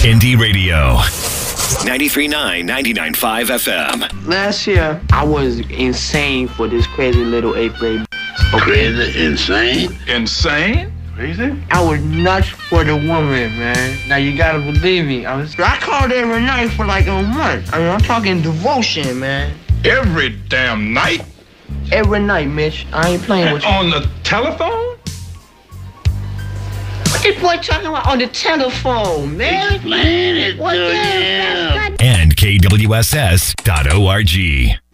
Indie Radio. 93.9, 99.5 FM. Last year, I was insane for this crazy little 8th grade. Crazy? Insane? Insane? Crazy? I was nuts for the woman, man. Now you gotta believe me. I called every night for like a month. I mean, I'm talking devotion, man. Every damn night? Every night, Mitch. I ain't playing with you. On the telephone? What this boy talking about on the telephone, man? Explain it to him. And KWSS.org.